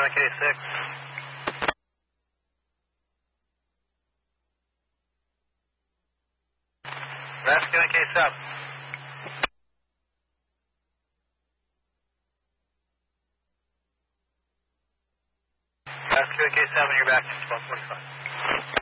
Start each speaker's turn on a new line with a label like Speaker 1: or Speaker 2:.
Speaker 1: K6. Rescue in K7. Rescue in K7, you're back to 1245.